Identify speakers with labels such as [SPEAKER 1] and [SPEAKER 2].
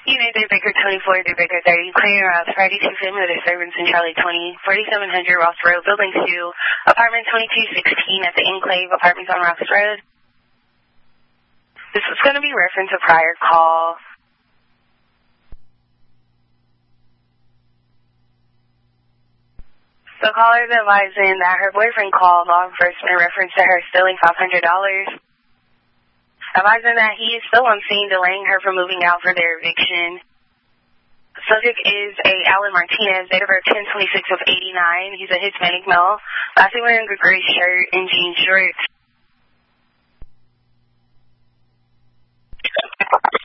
[SPEAKER 1] Unit Day Baker 24, Day Baker 30, clearing routes Friday to family disturbance in Charlie 20, 4700 Ross Road, Building 2, Apartment 2216 at the Enclave, Apartments on Ross Road. This is going to be reference a prior call. The caller is advising that her boyfriend called law enforcement in reference to her stealing $500. Advising that he is still on scene, delaying her from moving out for their eviction. Subject is a Alan Martinez, date of birth 10/26 of '89. He's a Hispanic male. Lastly, wearing a gray shirt and jean shorts.